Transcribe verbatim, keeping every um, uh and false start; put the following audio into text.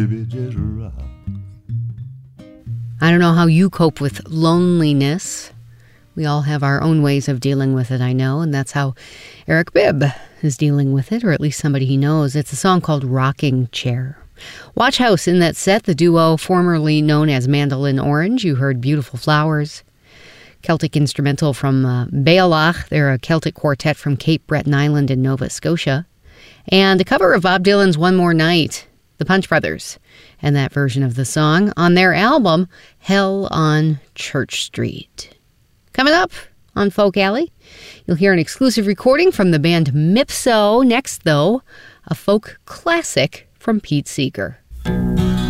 I don't know how you cope with loneliness. We all have our own ways of dealing with it, I know, and that's how Eric Bibb is dealing with it, or at least somebody he knows. It's a song called Rocking Chair. Watch House in that set, the duo formerly known as Mandolin Orange. You heard Beautiful Flowers. Celtic instrumental from uh, Bealach. They're a Celtic quartet from Cape Breton Island in Nova Scotia. And a cover of Bob Dylan's One More Night, the Punch Brothers, and that version of the song on their album, Hell on Church Street. Coming up on Folk Alley, you'll hear an exclusive recording from the band Mipso. Next, though, a folk classic from Pete Seeger.